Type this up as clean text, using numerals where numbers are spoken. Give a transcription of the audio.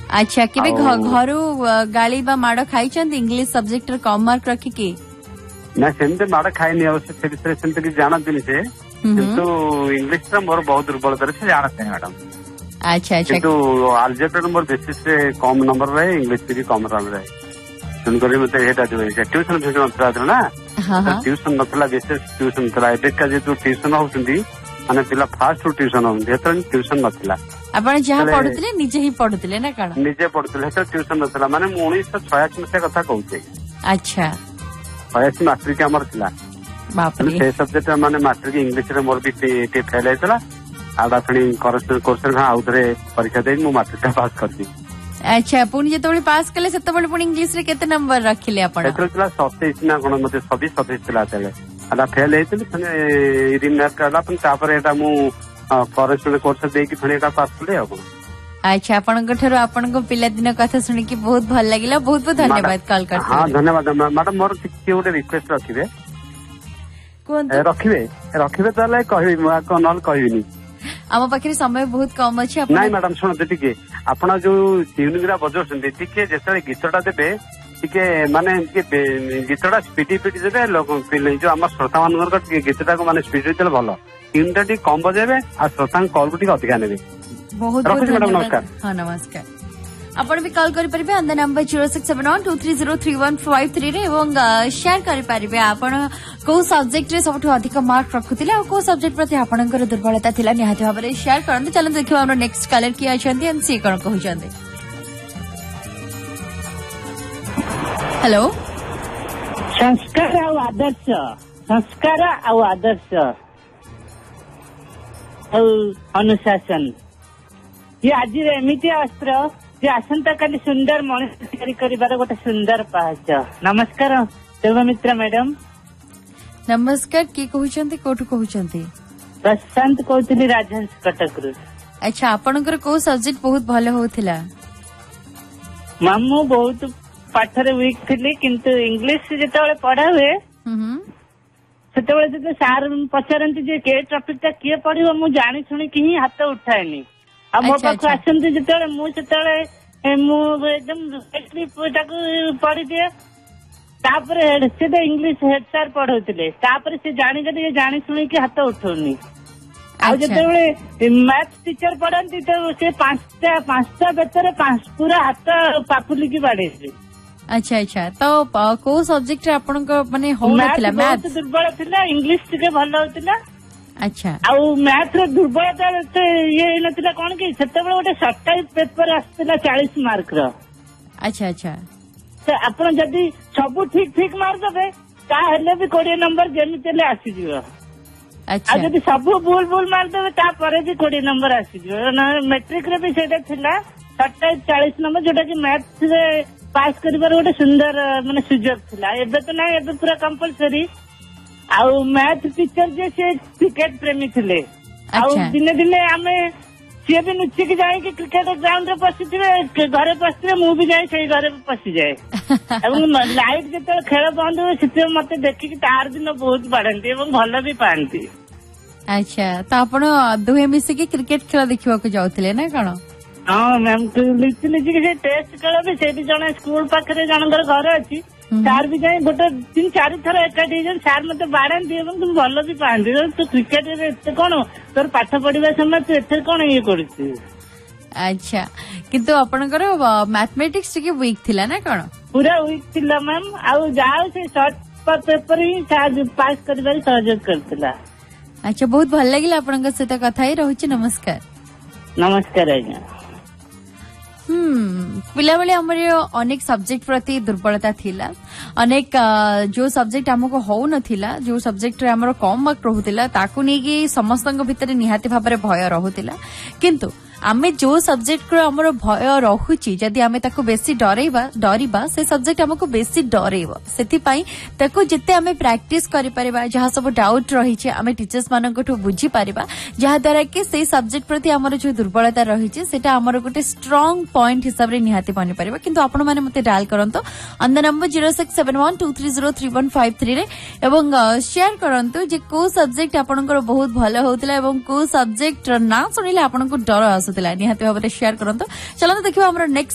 अच्छा केबे घर गाली बा माड़ खाई इंग्लिश सब्जेक्ट कम मार्क रखिकी ना सेमती माड़ खाएनी अवश्य से विषय सेमती कि जानती से किंतु इंग्लिश मोर बहुत दुर्बलता से जानते हैं मैडम। अच्छा अच्छा किंतु अलजेब्रा मोर बेसिस से कम नंबर रहे इंग्लिश भी कम रहे तेणुक मत ट्यूशन फ्यूशन ना ट्यूशन नाला विशेष ट्यूशन था एबेका जेहतु ट्यूशन होती माने पिला फास्ट ट्यूशन होती ट्यूशन नाला आपण जहाँ पढ़ुले निजे ही पढ़ुले ना कौन निजे पढ़ुले ट्यूशन नाला माने 1986 मसीहा कथा कहूचे। अच्छा 86 माट्रिक आमर थिला से सब्जेक्ट माने माट्रिक इंग्लिश रे मोर भी फेल होता आड़ा पुणी कोर्स आउ थे परीक्षा दे मु माट्रिक पास करती। अच्छा पुणी जो पास कले से पुणी इंग्लिश रे केते नंबर रखिले आपण 27 ना कोन मते 27 थिला तले आड़ा फेल हेतिल रिमार्क कला पण तापर एटा मु फॉरेस्ट कोर्स दे कि पुणी एटा पास कले अब। अच्छा आपनक ठरो आपनक पिला दिन कथा सुनि कि बहुत भल लागिला बहुत बहुत धन्यवाद कॉल करते। हां धन्यवाद मैडम मोर किछि ओटे रिक्वेस्ट रखिबे कोन रखिबे ताले कहबी म को नल कहबिनी आम पाखे समय बहुत कम अच्छे नाई मैडम शुणते टिके आपण जो ट्यूनिंग बजाउछन टिके जेते गीतटा देबे टिके माने गीतटा स्पीडी स्पीडी देबे लोक जो आम श्रोता मान गीतटा को माने स्पीड देले भलो ट्यूनटा टिके कम बजेबे आ श्रोता कॉल को टिके अधिका नेबे। बहुत बहुत नमस्कार। हाँ नमस्कार आपण भी कॉल करि परिबे ऑन द नंबर 0671230353 रे एवं शेयर करि परिबे आपण को सब्जेक्ट रे सबठु अधिक मार्क रखुतिले आ को सब्जेक्ट प्रति आपणकर दुर्बलता थिला निहाती भाबरे शेयर करन। चलन देखिबा हमर नेक्स्ट कॉलर की आछंती एंड सी कोन कहउछंती। हेलो संस्कार आ आदर्श अनुशासन ये आज एमती अस्त्र जे आसंता काली सुंदर मनुष्य तैयारी करिबार गोटे सुंदर पाहच। नमस्कार देवमित्रा मैडम। नमस्कार की कहउछंती कोठु कहउछंती प्रशांत कहउतली राजहंस कटक रु। अच्छा आपनकर को सब्जेक्ट बहुत भलो होथिला मामू बहुत पाठरे वीक थिली किंतु इंग्लिश जेतेबेले पढ़ा हुए सेतेबेले जे सार पचारंती जे के टॉपिक ता किए पढ़िबो मु जानि सुनि कि हाथ उठाएनी आ मो पाख आसंती जेतेबेले मु सेतेबेले मु एकदम ताकू पढ़ी दिए तापर से इंग्लिश हेड सर पढ़ौतिले तापर से जानी सुनी कि हाथ उठौनी आ जेतेबेले मैथ टीचर पढ़ंती तो से पांचटा बेतरे पूरा हाथ पापुली की बाड़े। अच्छा अच्छा तो को सब्जेक्ट आपनक माने होनथिला मैथ दुर्बल थिला इंग्लिश टिके भलो होतिला। अच्छा आउ मैथ रे दुर्बलता ये नथिला कोन कि सेतेबेले गोटे सर्टाइज पेपर आस्तिला 40 मार्क रो। अच्छा अच्छा तो आपण जदी सब ठीक मार देबे ता हेले भी 20 नंबर जेमी चले आसी जिवो। अच्छा आ जदी सब भूल मार देबे ता परे भी 20 नंबर आसी जिवो ना मैट्रिक रे भी सेटा थिला सर्टाइज 40 नंबर जोटा कि मैथ रे पास करिबार गोटे सुंदर माने सुजोग थिला एबे तो ना एबे पूरा कंपलसरी। आउ मैथ टीचर जे से क्रिकेट प्रेमी थिले आउ दिने दिने आमे से भी नुची के जाए कि क्रिकेट ग्राउंड रे पसिथिबे घरे पसिथिबे मु भी जाए सेही घरे पसि जाए एवं लाइट जेते खेल बंद हो सेते मते देखि कि तार दिन बहुत बाडंती एवं भलो भी पांती। अच्छा तो आपण दुहे मिसे के क्रिकेट खेल देखिबा को जाउथिले ना कोन। हाँ मैम लिखी टेस्ट खेल भी से जन स्कूल पाखे जनकर घर अच्छी सार भी जाए गोटे 3-4 थर एकाठी सार मत बाढ़ती तुम भल भी पाती तू क्रिकेट एत कौन तोर पाठ पढ़ा समय तू एथे कौन ये कर। अच्छा किंतु आपनकर मैथमेटिक्स टिके वीक थिला ना कोन पूरा वीक थिला मैम आउ जाओ से शॉर्ट पेपर ही पास करिबार सहयोग करथिला। अच्छा बहुत भल लागिला आपनकर सहित कथा ही रहउची। नमस्कार। नमस्कार आज्ञा। पिला बेले हमर अनेक सब्जेक्ट प्रति दुर्बलता थिला अनेक जो सब्जेक्ट हमको हो नथिला जो सब्जेक्ट रे हमर कम मार्क रहुतिला ताकू नै कि समस्तक भितर निहाती भाबरे भय रहुतिला किंतु आमे जो सब्जेक्ट रो हमर भय रहुची जदी आमे ताको बेसी डरिबा से सब्जेक्ट हमको बेसी डरेबो सेति पई ताको जते आमे प्रैक्टिस करि परिबा जहा सब डाउट रही छे आमे टीचर्स मानकठो बुझी परिबा जहा द्वारा कि से सब्जेक्ट प्रति हमर जो दुर्बलता रही छे सेटा हमर गोटे स्ट्रांग पॉइंट हिसाब रे निहाती बनि परिबा किंतु आपण माने मते डायल करंतो ऑन द नंबर 0671230353 रे एवं शेयर करंतो जे को सब्जेक्ट आपनकर बहुत भलो होतला एवं को सब्जेक्ट ना सुनिले आपनको डर आसुतला निहाती भाबरे शेयर करंतो। चलो देखिबा हमर नेक्स्ट